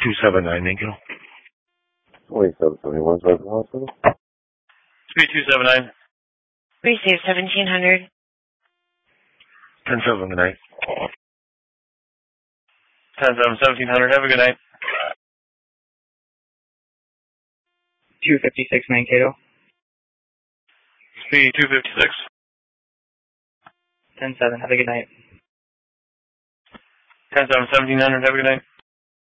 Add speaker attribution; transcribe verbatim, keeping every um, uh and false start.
Speaker 1: two seven nine, thank you.
Speaker 2: twenty-seven seventy-one, Drive to the hospital.
Speaker 1: Speed two seven nine.
Speaker 3: Receive seventeen hundred.
Speaker 1: ten seven, good night. ten seven, seventeen hundred, have a good night.
Speaker 4: two fifty-six Mankato.
Speaker 1: Speed two fifty-six.
Speaker 4: ten seven, have a good night.
Speaker 1: ten seven, seventeen hundred, have a good night.